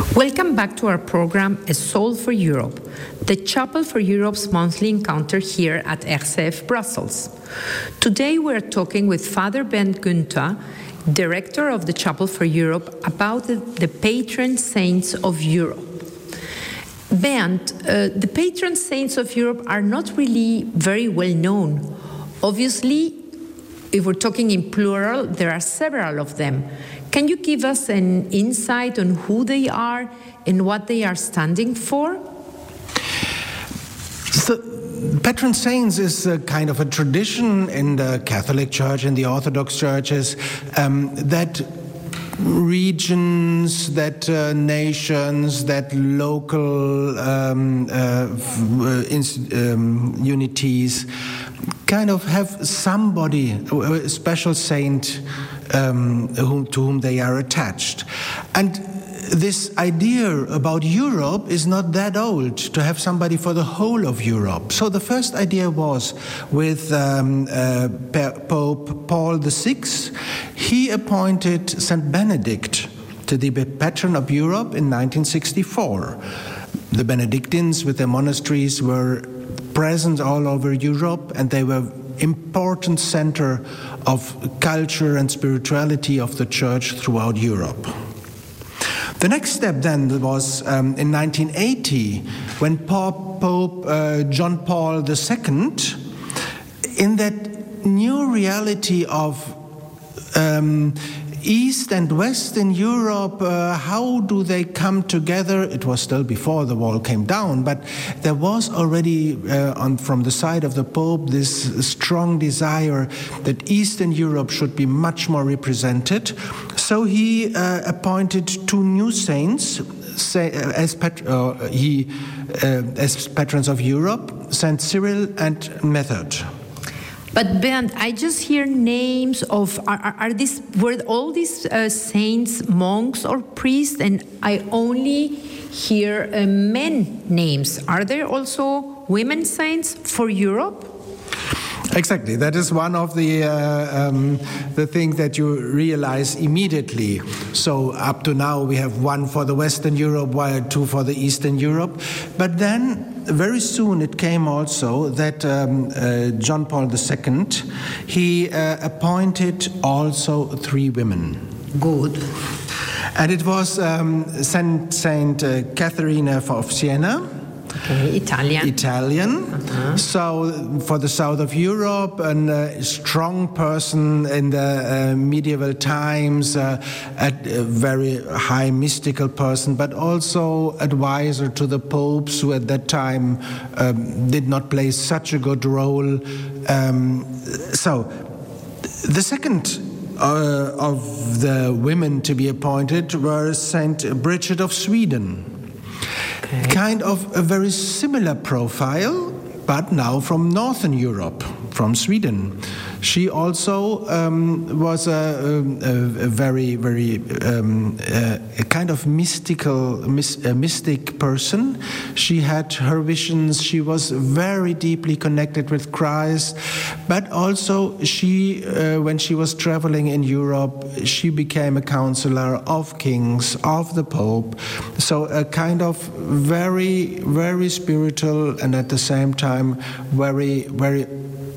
Welcome back to our program, A Soul for Europe, the Chapel for Europe's monthly encounter here at RCF Brussels. Today we're talking with Father Bernd Günther, Director of the Chapel for Europe, about the patron saints of Europe. Bernd, the patron saints of Europe are not really very well known. Obviously, if we're talking in plural, there are several of them. Can you give us an insight on who they are and what they are standing for? So, patron saints is a kind of a tradition in the Catholic Church and the Orthodox churches that regions, that nations, that local unities kind of have somebody, a special saint to whom they are attached. And this idea about Europe is not that old, to have somebody for the whole of Europe. So the first idea was with Pope Paul VI. He appointed St. Benedict to be patron of Europe in 1964. The Benedictines with their monasteries were present all over Europe, and they were important center of culture and spirituality of the church throughout Europe. The next step then was in 1980, when Pope John Paul II, in that new reality of East and West in Europe, how do they come together? It was still before the wall came down, but there was already from the side of the Pope this strong desire that Eastern Europe should be much more represented. So he appointed two new saints as patrons of Europe, Saint Cyril and Method. But Bernd, I just hear names of, were all these saints monks or priests, and I only hear men names. Are there also women saints for Europe? Exactly. That is one of the things that you realize immediately. So up to now we have one for the Western Europe, while two for the Eastern Europe. But then very soon it came also that John Paul II, he appointed also three women. Good. And it was Saint Catherine of Siena. Okay, Italian. Uh-huh. So for the south of Europe, a strong person in the medieval times, a very high mystical person, but also advisor to the popes, who at that time did not play such a good role. So the second of the women to be appointed were Saint Bridget of Sweden. Okay. Kind of a very similar profile, but now from Northern Europe, from Sweden. She also was a very, very a kind of mystic person. She had her visions. She was very deeply connected with Christ, but also she, when she was traveling in Europe, she became a counselor of kings, of the Pope. So a kind of very, very spiritual, and at the same time very, very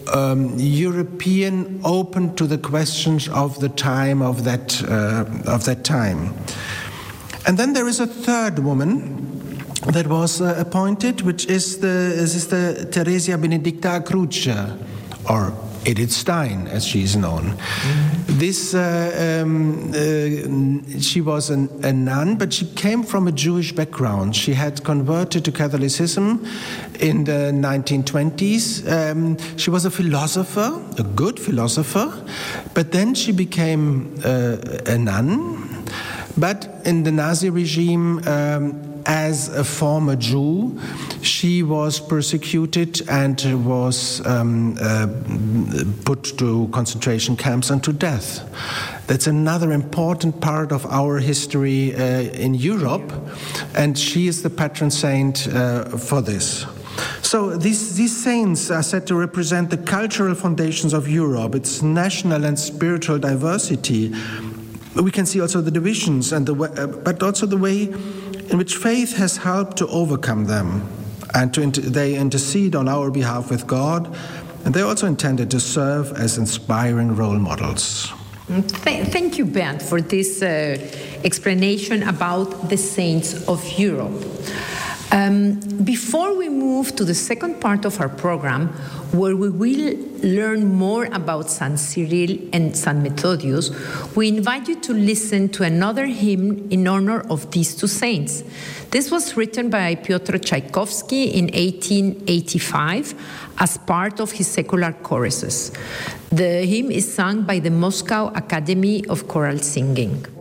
European, open to the questions of the time of that time. And then there is a third woman that was appointed, which is the Theresia Benedicta Cruce, or Edith Stein, as she is known. This she was a nun, but she came from a Jewish background. She had converted to Catholicism in the 1920s. She was a philosopher, a good philosopher, but then she became a nun. But in the Nazi regime, as a former Jew, she was persecuted and was put to concentration camps and to death. That's another important part of our history in Europe, and she is the patron saint for this. So these saints are said to represent the cultural foundations of Europe, its national and spiritual diversity. We can see also the divisions, and but also the way in which faith has helped to overcome them, and they intercede on our behalf with God, and they're also intended to serve as inspiring role models. Thank you, Bernd, for this explanation about the saints of Europe. Before we move to the second part of our program, where we will learn more about Saint Cyril and Saint Methodius, we invite you to listen to another hymn in honor of these two saints. This was written by Piotr Tchaikovsky in 1885 as part of his secular choruses. The hymn is sung by the Moscow Academy of Choral Singing.